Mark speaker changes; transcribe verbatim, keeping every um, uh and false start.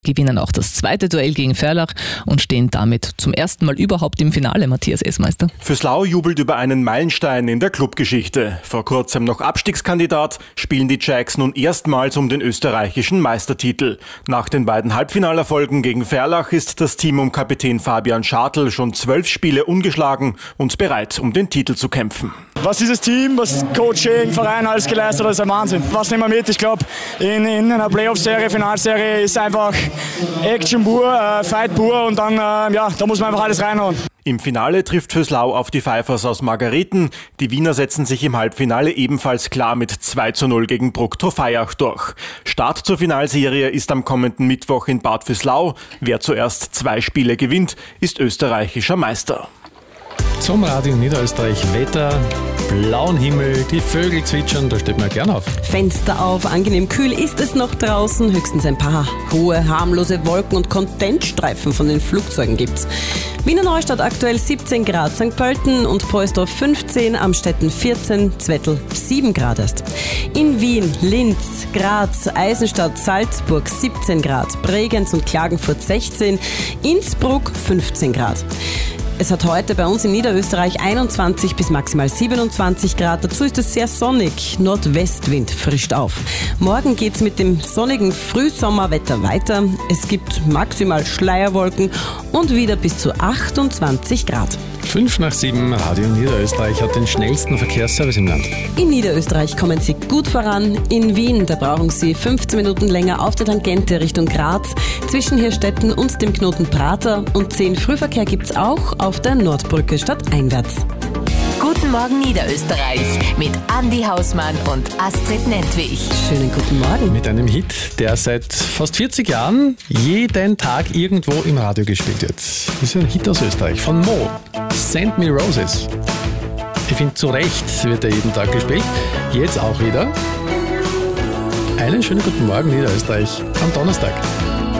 Speaker 1: Gewinnen auch das zweite Duell gegen Ferlach und stehen damit zum ersten Mal überhaupt im Finale, Matthias Esmeister.
Speaker 2: Füßlau jubelt über einen Meilenstein in der Clubgeschichte. Vor kurzem noch Abstiegskandidat, spielen die Jacks nun erstmals um den österreichischen Meistertitel. Nach den beiden Halbfinalerfolgen gegen Ferlach ist das Team um Kapitän Fabian Schartl schon zwölf Spiele ungeschlagen und bereit, um den Titel zu kämpfen.
Speaker 3: Was dieses Team, was Coaching, Verein alles geleistet hat, ist ein Wahnsinn. Was nehmen wir mit? Ich glaube, in, in einer Playoff-Serie, Finalserie ist einfach Action pur, äh, Fight pur und dann, äh, ja, da muss man einfach alles reinhauen.
Speaker 2: Im Finale trifft Füßlau auf die Pfeifers aus Margareten. Die Wiener setzen sich im Halbfinale ebenfalls klar mit zwei zu null gegen Bruck Trofeiach durch. Start zur Finalserie ist am kommenden Mittwoch in Bad Füßlau. Wer zuerst zwei Spiele gewinnt, ist österreichischer Meister.
Speaker 4: Zum Radio Niederösterreich Wetter, blauen Himmel, die Vögel zwitschern, da steht man gern auf.
Speaker 5: Fenster auf, angenehm kühl ist es noch draußen, höchstens ein paar hohe, harmlose Wolken und Kondensstreifen von den Flugzeugen gibt's. Wiener Neustadt aktuell siebzehn Grad, Sankt Pölten und Poelsdorf fünfzehn, Amstetten vierzehn, Zwettl sieben Grad erst. In Wien, Linz, Graz, Eisenstadt, Salzburg siebzehn Grad, Bregenz und Klagenfurt sechzehn, Innsbruck fünfzehn Grad. Es hat heute bei uns in Niederösterreich einundzwanzig bis maximal siebenundzwanzig Grad. Dazu ist es sehr sonnig. Nordwestwind frischt auf. Morgen geht's mit dem sonnigen Frühsommerwetter weiter. Es gibt maximal Schleierwolken und wieder bis zu achtundzwanzig Grad.
Speaker 4: Fünf nach sieben, Radio Niederösterreich hat den schnellsten Verkehrsservice im Land.
Speaker 5: In Niederösterreich kommen Sie gut voran. In Wien, da brauchen Sie fünfzehn Minuten länger auf der Tangente Richtung Graz, zwischen Hirstetten und dem Knoten Prater. Und zehn Frühverkehr gibt's auch auf der Nordbrücke stadteinwärts.
Speaker 6: Guten Morgen Niederösterreich mit Andi Hausmann und Astrid Nentwich.
Speaker 5: Schönen guten Morgen.
Speaker 4: Mit einem Hit, der seit fast vierzig Jahren jeden Tag irgendwo im Radio gespielt wird. Das ist ein Hit aus Österreich von Mo. Send Me Roses. Ich finde, zu Recht wird er jeden Tag gespielt. Jetzt auch wieder. Einen schönen guten Morgen Niederösterreich am Donnerstag.